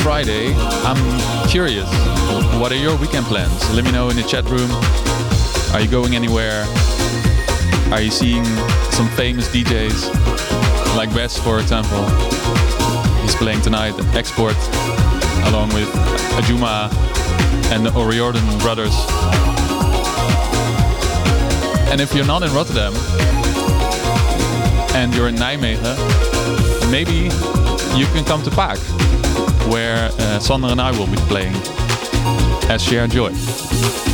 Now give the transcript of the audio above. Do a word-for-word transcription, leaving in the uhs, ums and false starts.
Friday. I'm curious, what are your weekend plans? Let me know in the chat room. Are you going anywhere? Are you seeing some famous D Js? Like Wes, for example. He's playing tonight at Export along with Ajuma and the O'Riordan brothers. And if you're not in Rotterdam and you're in Nijmegen, maybe you can come to Paak, where uh, Sander and I will be playing as Share Joy.